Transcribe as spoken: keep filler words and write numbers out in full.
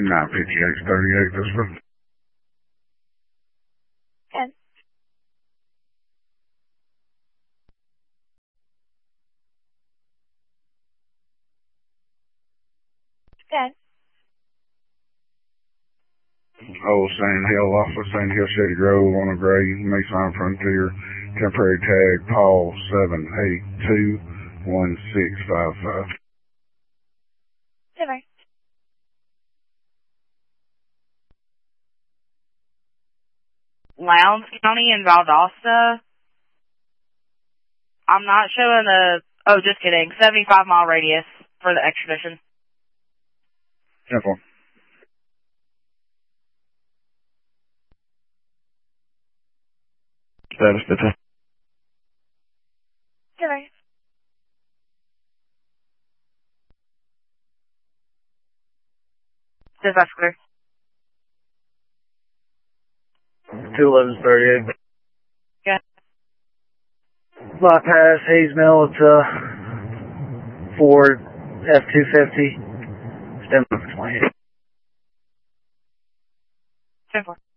nine fifty-eight thirty-eight, this one. ten. ten. Old Sand Hill, off of Sand Hill Shady Grove on a gray Mason Frontier. Temporary tag, Paul seven eight two one six five five. Zimmer. Lowndes County in Valdosta. I'm not showing the, oh, just kidding, seventy-five mile radius for the extradition. ten four. Status fifty. Zimmer. Dispatch clear. two eleven thirty-eight. Okay. Bypass Hayes Mill, it's a Ford F two fifty. Stem twenty-eight. ten four.